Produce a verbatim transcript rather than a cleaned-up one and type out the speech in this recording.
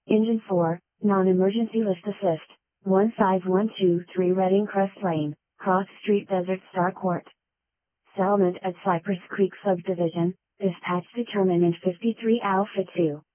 Engine four, non-emergency list assist, one five one two three Reading Crest Lane, Cross Street, Desert Star Court. Settlement at Cypress Creek Subdivision, dispatch determinant fifty-three Alpha two.